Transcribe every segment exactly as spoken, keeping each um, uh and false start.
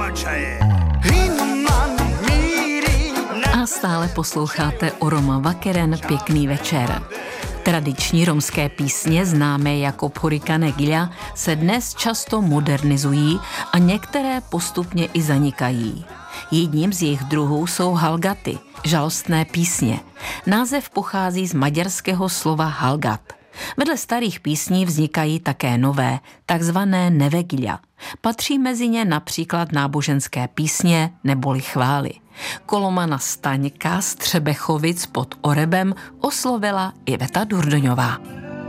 A stále posloucháte Oroma Vakeren, pěkný večer. Tradiční romské písně, známé jako Porika Negila, se dnes často modernizují a některé postupně i zanikají. Jedním z jejich druhů jsou halgaty, žalostné písně. Název pochází z maďarského slova halgat. Vedle starých písní vznikají také nové, takzvané nevegilja. Patří mezi ně například náboženské písně neboli chvály. Kolomana Staňka z Třebechovic pod Orebem oslovila Iveta Durdoňová.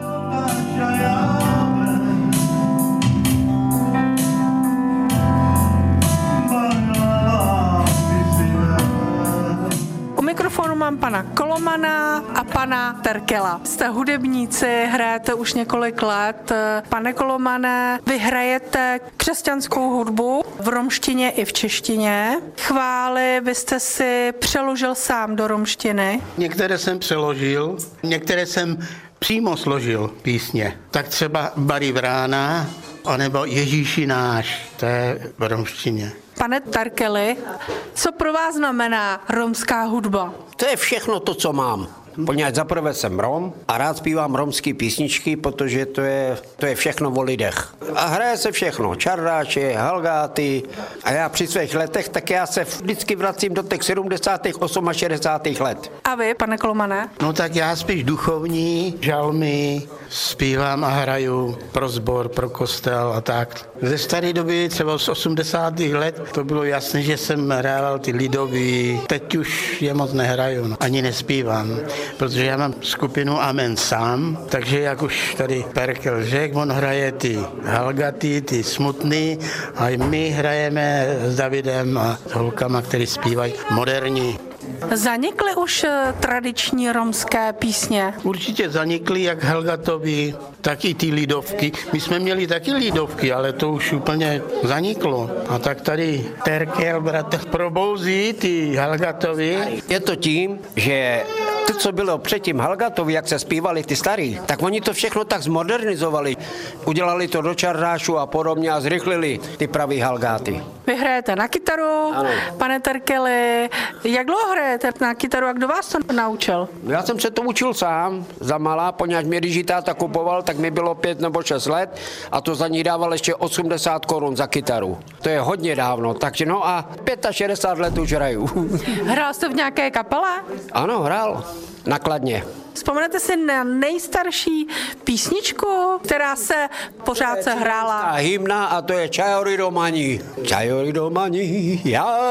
Mikrofonu mám pana Kolomana a pana Terkela. Jste hudebníci, hrajete už několik let. Pane Kolomane, vy hrajete křesťanskou hudbu v romštině i v češtině. Chvály vy jste si přeložil sám do romštiny. Některé jsem přeložil, některé jsem přímo složil písně. Tak třeba Bari Vrána, anebo Ježíši náš, to je v romštině. Pane Terkeli, co pro vás znamená romská hudba? To je všechno to, co mám. Poněvadž zaprvé jsem Rom a rád zpívám romské písničky, protože to je, to je všechno o lidech. A hraje se všechno, čardáče, halgáty. A já při svých letech, tak já se vždycky vracím do těch sedmdesátých, šedesátých osmých let. A vy, pane Kolomane? No tak já spíš duchovní, žalmy, zpívám a hraju pro sbor, pro kostel a tak. Ze staré doby, třeba z osmdesátých let, to bylo jasné, že jsem hrával ty lidový. Teď už je moc nehraju, no. Ani nespívám. Protože já mám skupinu Amen sám, takže jak už tady Perkel řekl, on hraje ty halgaty, ty smutný a my hrajeme s Davidem a s holkama, který zpívají moderní. Zanikly už tradiční romské písně? Určitě zanikly jak halgatovi, tak i ty lidovky. My jsme měli taky lidovky, ale to už úplně zaniklo. A tak tady Terkel, bratr, probouzí ty halgatovi. Je to tím, že to, co bylo předtím halgatovi, jak se zpívali ty starý, tak oni to všechno tak zmodernizovali. Udělali to do čardášu a podobně a zrychlili ty pravý halgáty. Vy hrajete na kytaru, ano. Pane Terkeli. Jak dlouho hrajete na kytaru a kdo vás to naučil? Já jsem se to učil sám, za malá, poněvadž mě když táta kupoval, tak mi bylo pět nebo šest let a to za ní dával ještě osmdesát korun za kytaru. To je hodně dávno, takže no a šedesát pět let už hraju. Hrál jste v nějaké kapele? Ano, hrál. Nakladně. Vzpomenete si na nejstarší písničku, která se pořád se hrála? A hymna a to je Čajori domani. Čajori domani,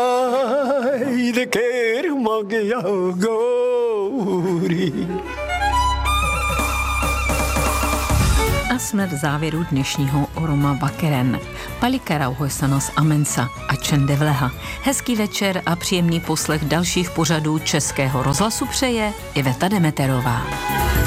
jaj, de ker magia gori. A jsme v závěru dnešního Oroma Vakeren. Palika rauhoisanos amensa a čendevleha. Hezký večer a příjemný poslech dalších pořadů Českého rozhlasu přeje Iveta Demeterová.